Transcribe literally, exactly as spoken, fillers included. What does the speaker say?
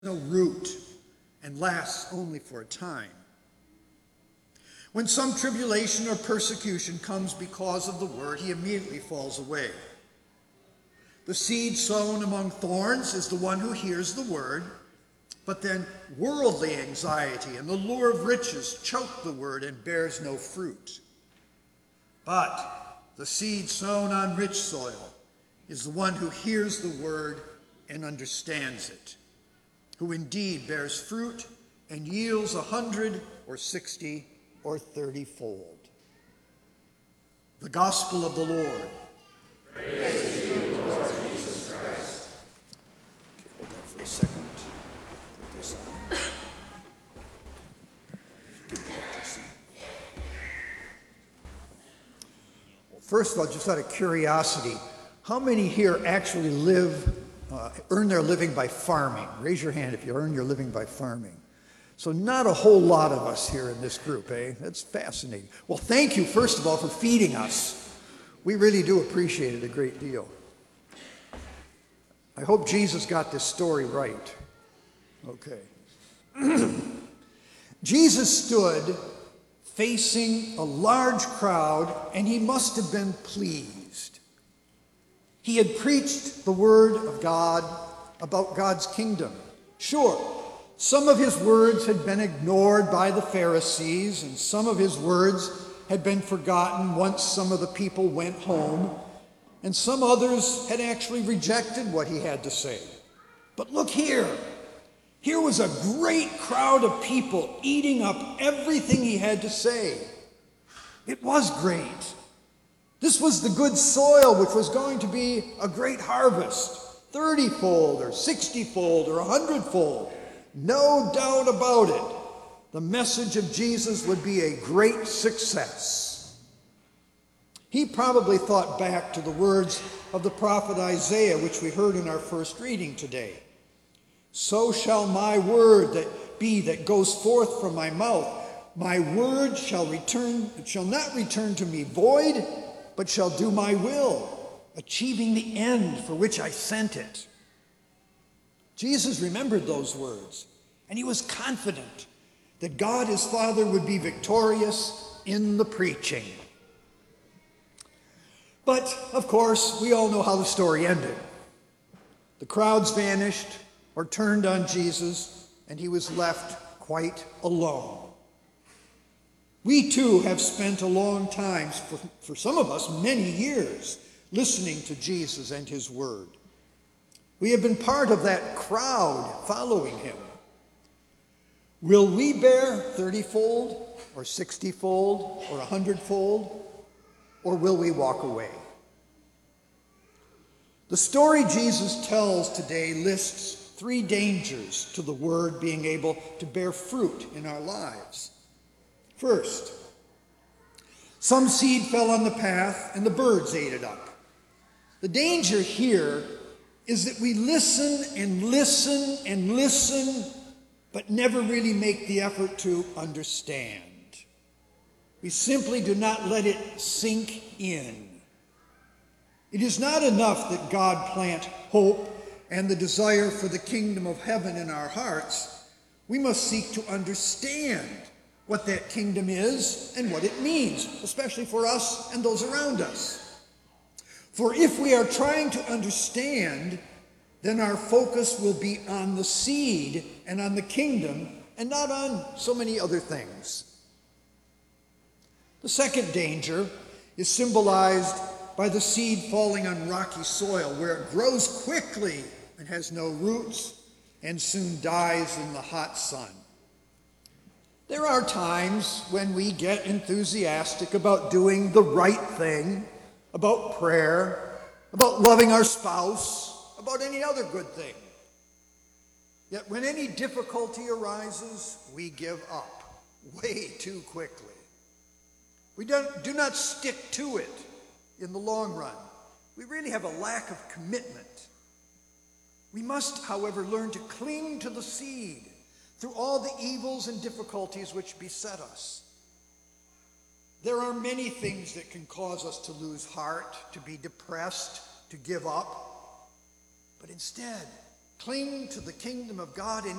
no root and lasts only for a time. When some tribulation or persecution comes because of the word, he immediately falls away. The seed sown among thorns is the one who hears the word, but then worldly anxiety and the lure of riches choke the word and bears no fruit. But the seed sown on rich soil is the one who hears the word and understands it, who indeed bears fruit and yields a hundred or sixty or thirty-fold. The gospel of the Lord. Praise to you, Lord Jesus Christ. Hold that for a second. Put this on. Well, first of all, just out of curiosity, how many here actually live, uh, earn their living by farming? Raise your hand if you earn your living by farming. So not a whole lot of us here in this group, eh? That's fascinating. Well, thank you, first of all, for feeding us. We really do appreciate it a great deal. I hope Jesus got this story right. Okay. Jesus stood facing a large crowd, and he must have been pleased. He had preached the word of God about God's kingdom. Sure, some of his words had been ignored by the Pharisees, and some of his words had been forgotten once some of the people went home, and some others had actually rejected what he had to say. But look here. Here was a great crowd of people eating up everything he had to say. It was great. This was the good soil which was going to be a great harvest, thirty-fold or sixty-fold or a hundred-fold. No doubt about it, the message of Jesus would be a great success. He probably thought back to the words of the prophet Isaiah, which we heard in our first reading today. So shall my word that be that goes forth from my mouth. My word shall return, shall not return to me void, but shall do my will, achieving the end for which I sent it. Jesus remembered those words, and he was confident that God his Father would be victorious in the preaching. But, of course, we all know how the story ended. The crowds vanished or turned on Jesus, and he was left quite alone. We too have spent a long time, for, for some of us many years, listening to Jesus and his word. We have been part of that crowd following him. Will we bear thirty-fold or sixty-fold or a hundred-fold, or will we walk away? The story Jesus tells today lists three dangers to the word being able to bear fruit in our lives. First, some seed fell on the path and the birds ate it up. The danger here is that we listen and listen and listen, but never really make the effort to understand. We simply do not let it sink in. It is not enough that God plant hope and the desire for the kingdom of heaven in our hearts. We must seek to understand what that kingdom is and what it means, especially for us and those around us. For if we are trying to understand, then our focus will be on the seed and on the kingdom and not on so many other things. The second danger is symbolized by the seed falling on rocky soil, where it grows quickly and has no roots and soon dies in the hot sun. There are times when we get enthusiastic about doing the right thing, about prayer, about loving our spouse, about any other good thing. Yet when any difficulty arises, we give up way too quickly. We don't, do not stick to it in the long run. We really have a lack of commitment. We must, however, learn to cling to the seed through all the evils and difficulties which beset us. There are many things that can cause us to lose heart, to be depressed, to give up. But instead, Cling to the kingdom of God in